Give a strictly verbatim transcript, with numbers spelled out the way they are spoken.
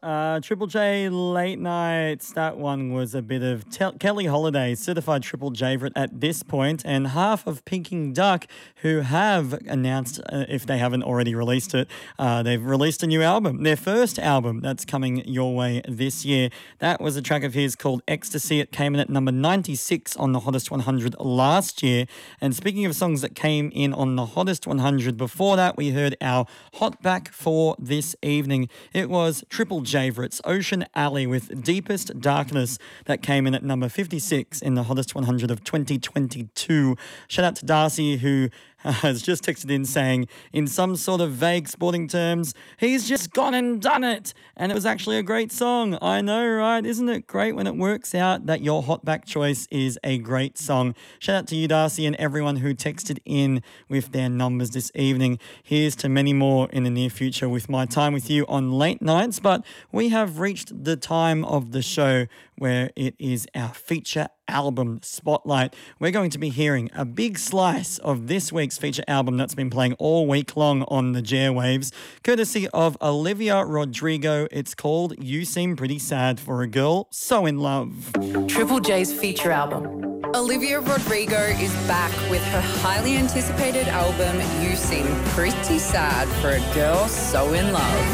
Uh, Triple J Late Nights. That one was a bit of Tel- Kelly Holiday, certified Triple J for it at this point, and half of Peking Duck, who have announced, uh, if they haven't already released it, uh, they've released a new album, their first album that's coming your way this year. That was a track of his called Ecstasy. It came in at number ninety-six on the Hottest one hundred last year. And speaking of songs that came in on the Hottest one hundred before that, we heard our hot back for this evening. It was Triple J for its Ocean Alley with Deepest Darkness that came in at number fifty-six in the Hottest one hundred of twenty twenty-two. Shout out to Darcy, who has just texted in saying, in some sort of vague sporting terms, he's just gone and done it. And it was actually a great song. I know, right? Isn't it great when it works out that your hot back choice is a great song? Shout out to you, Darcy, and everyone who texted in with their numbers this evening. Here's to many more in the near future with my time with you on late nights. But we have reached the time of the show where it is our feature album spotlight. We're going to be hearing a big slice of this week's feature album that's been playing all week long on the Airwaves, courtesy of Olivia Rodrigo. It's called You Seem Pretty Sad for a Girl So in Love. Triple J's feature album. Olivia Rodrigo is back with her highly anticipated album You Seem Pretty Sad for a Girl So in Love.